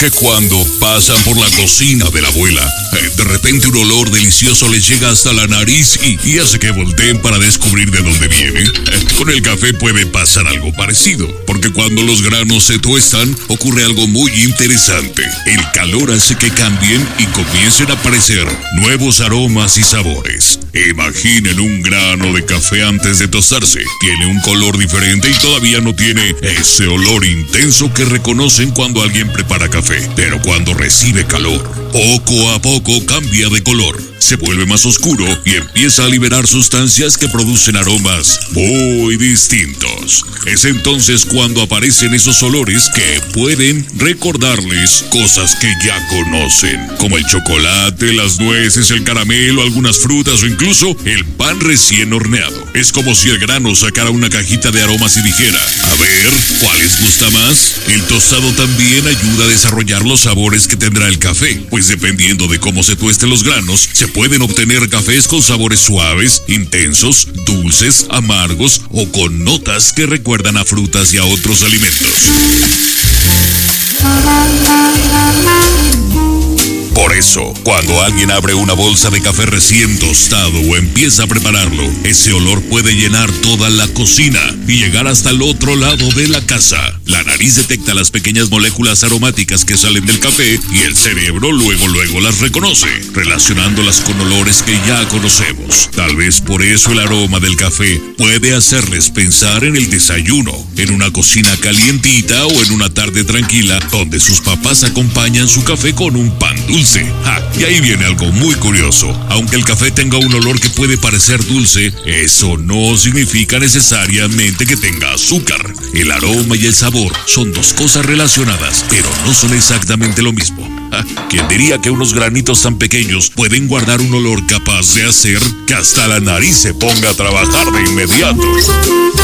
que cuando pasan por la cocina de la abuela, de repente un olor delicioso les llega hasta la nariz y hace que volteen para descubrir de dónde viene? Con el café puede pasar algo parecido, porque cuando los granos se tuestan, ocurre algo muy interesante. El calor hace que cambien y comiencen a aparecer nuevos aromas y sabores. Imaginen un grano de café antes de tostarse. Tiene un color diferente y todavía no tiene ese olor intenso que reconocen cuando alguien prepara café. Pero cuando recibe calor, poco a poco cambia de color. Se vuelve más oscuro y empieza a liberar sustancias que producen aromas muy distintos. Es entonces cuando aparecen esos olores que pueden recordarles cosas que ya conocen, como el chocolate, las nueces, el caramelo, algunas frutas o incluso el pan recién horneado. Es como si el grano sacara una cajita de aromas y dijera: a ver, ¿cuál les gusta más? El tostado también ayuda a desarrollar los sabores que tendrá el café, pues dependiendo de cómo se tuesten los granos, se pueden obtener cafés con sabores suaves, intensos, dulces, amargos o con notas que recuerdan a frutas y a otros alimentos. Por eso, cuando alguien abre una bolsa de café recién tostado o empieza a prepararlo, ese olor puede llenar toda la cocina y llegar hasta el otro lado de la casa. La nariz detecta las pequeñas moléculas aromáticas que salen del café y el cerebro luego las reconoce, relacionándolas con olores que ya conocemos. Tal vez por eso el aroma del café puede hacerles pensar en el desayuno, en una cocina calientita o en una tarde tranquila donde sus papás acompañan su café con un pan dulce. Y ahí viene algo muy curioso. Aunque el café tenga un olor que puede parecer dulce, eso no significa necesariamente que tenga azúcar. El aroma y el sabor son dos cosas relacionadas, pero no son exactamente lo mismo. ¿Quién diría que unos granitos tan pequeños pueden guardar un olor capaz de hacer que hasta la nariz se ponga a trabajar de inmediato?